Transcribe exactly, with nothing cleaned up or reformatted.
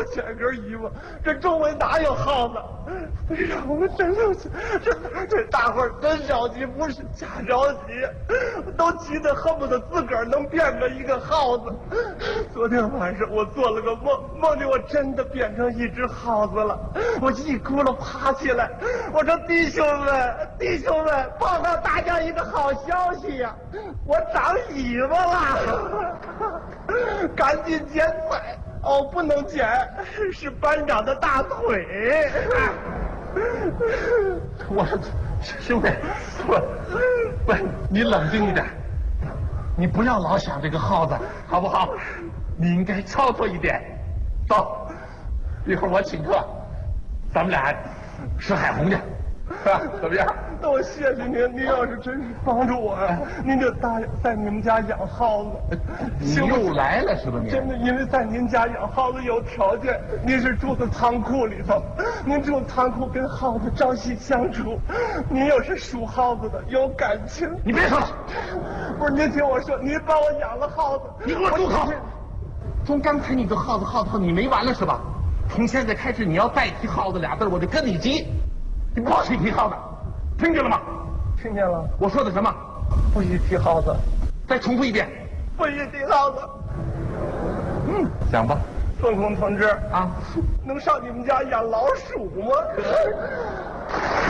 选根衣服，这周围哪有耗子？哎呀，我们真生气，这这大伙儿真着急，不是假着急，都急得恨不得自个儿能变成一个耗子。昨天晚上我做了个梦，梦见我真的变成一只耗子了。我一咕噜爬起来，我说弟兄们，弟兄们，报告大家一个好消息呀、啊，我长尾巴了，赶紧剪彩。哦，不能剪，是班长的大腿。 我说兄弟，不不，你冷静一点，你不要老想这个耗子，好不好？你应该操作一点。走，一会儿我请客，咱们俩吃海虹去，怎么样？ 那我谢谢您，您要是真是帮助我呀，您就答应在你们家养耗子。 你又来了是吧？你真的，因为在您家养耗子有条件，您是住在仓库里头，您住仓库跟耗子朝夕相处，您又是属耗子的，有感情。 你别说了， 不是您听我说，您帮我养了耗子， 你给我住口！从刚才你的耗子耗子耗你没完了是吧？从现在开始你要再提耗子俩字，我就跟你急。你不许提耗子，听见了吗？ 听见了。 我说的什么？ 不许提耗子。 再重复一遍。 不许提耗子。 嗯，讲吧。 孙红同志啊， 能上你们家养老鼠吗？